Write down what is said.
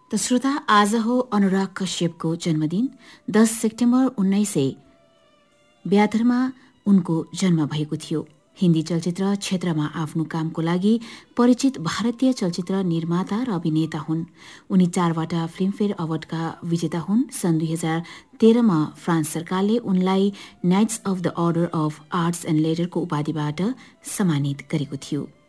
त श्रोता, आज हो अनुराग कश्यपको जन्मदिन। 10 सेप्टेम्बर 1972मा उनको जन्म भएको थियो। हिन्दी चलचित्र क्षेत्रमा आफ्नो कामको लागि परिचित भारतीय चलचित्र निर्माता र अभिनेता हुन्। उनी 4वटा फिल्मफेयर अवार्डका विजेता हुन्। सन् 2013मा फ्रान्स सरकारले उनलाई nights of the order of arts and लेटरको उपाधिबाट सम्मानित गरेको थियो।